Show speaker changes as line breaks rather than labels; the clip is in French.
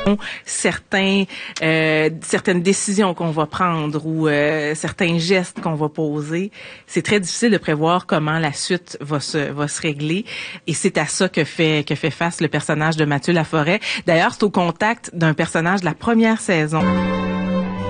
certaines décisions qu'on va prendre ou certains gestes qu'on va poser, c'est très difficile de prévoir comment la suite va se régler. Et c'est à ça que fait face le personnage de Mathieu Laforêt. D'ailleurs, c'est au contact d'un personnage de la première saison.